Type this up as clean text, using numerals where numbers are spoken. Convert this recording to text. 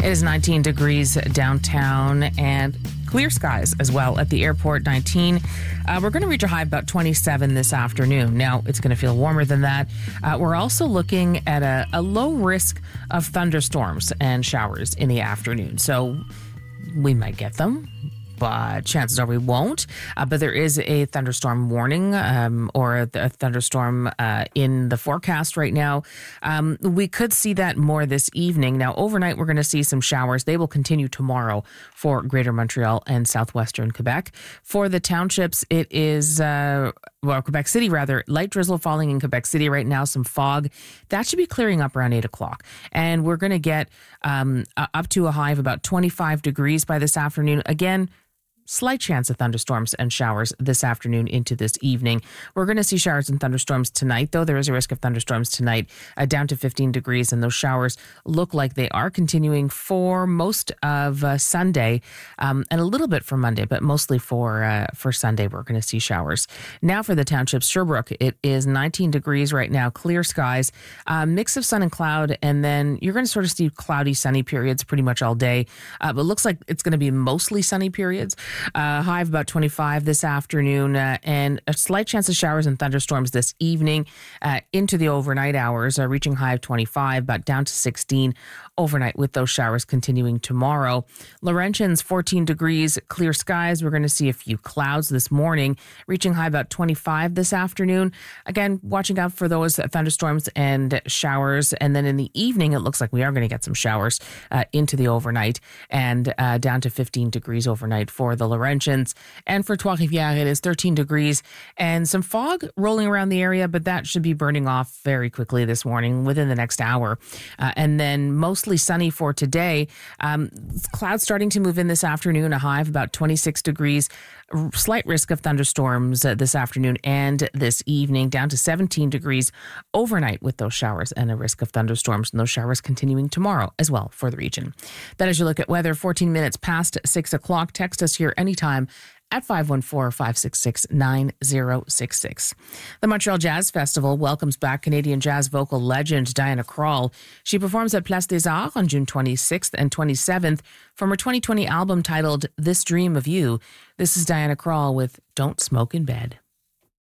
It is 19 degrees downtown and clear skies as well at the airport, 19. We're going to reach a high of about 27 this afternoon. Now, it's going to feel warmer than that. We're also looking at a low risk of thunderstorms and showers in the afternoon. So we might get them, but chances are we won't. But there is a thunderstorm warning or a thunderstorm in the forecast right now. We could see that more this evening. Now, overnight, we're going to see some showers. They will continue tomorrow for Greater Montreal and southwestern Quebec. For the townships, it is... Quebec City, rather, light drizzle falling in Quebec City right now, some fog. That should be clearing up around 8 o'clock. And we're going to get up to a high of about 25 degrees by this afternoon. Again, slight chance of thunderstorms and showers this afternoon into this evening. We're going to see showers and thunderstorms tonight, though. There is a risk of thunderstorms tonight, down to 15 degrees, and those showers look like they are continuing for most of Sunday and a little bit for Monday, but mostly for Sunday, we're going to see showers. Now for the townships, Sherbrooke, it is 19 degrees right now, clear skies, mix of sun and cloud, and then you're going to sort of see cloudy, sunny periods pretty much all day, but it looks like it's going to be mostly sunny periods. High of about 25 this afternoon and a slight chance of showers and thunderstorms this evening into the overnight hours, reaching high of 25, but down to 16 overnight with those showers continuing tomorrow. Laurentians, 14 degrees, clear skies. We're going to see a few clouds this morning, reaching high about 25 this afternoon. Again, watching out for those thunderstorms and showers. And then in the evening, it looks like we are going to get some showers into the overnight and down to 15 degrees overnight for the Laurentians. And for Trois-Rivières, it is 13 degrees and some fog rolling around the area, but that should be burning off very quickly this morning within the next hour. And then mostly sunny for today. Clouds starting to move in this afternoon, a high of about 26 degrees. Slight risk of thunderstorms this afternoon and this evening, down to 17 degrees overnight with those showers and a risk of thunderstorms, and those showers continuing tomorrow as well for the region. That is your look at weather, 14 minutes past 6 o'clock. Text us here anytime at 514-566-9066. The Montreal Jazz Festival welcomes back Canadian jazz vocal legend Diana Krall. She performs at Place des Arts on June 26th and 27th from her 2020 album titled This Dream of You. This is Diana Krall with Don't Smoke in Bed.